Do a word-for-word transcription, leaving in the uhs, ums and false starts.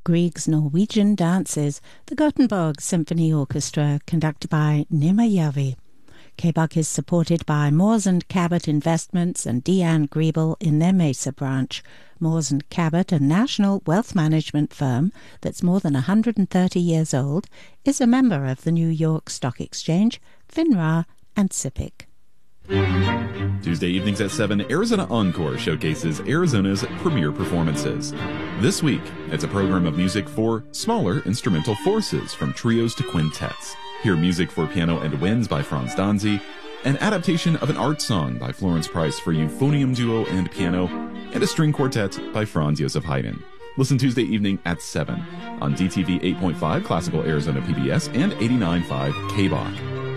Grieg's Norwegian dances, the Gothenburg Symphony Orchestra, conducted by Nima Yavi. K B O C is supported by Moores and Cabot Investments and Deanne Griebel in their Mesa branch. Moores and Cabot, a national wealth management firm that's more than one hundred thirty years old, is a member of the New York Stock Exchange, FINRA, and SIPC. Tuesday evenings at seven, Arizona Encore showcases Arizona's premier performances. This week, it's a program of music for smaller instrumental forces, from trios to quintets. Hear music for piano and winds by Franz Danzi, an adaptation of an art song by Florence Price for euphonium duo and piano, and a string quartet by Franz Josef Haydn. Listen Tuesday evening at seven on D T V eight point five Classical Arizona P B S and eighty-nine point five K B O C.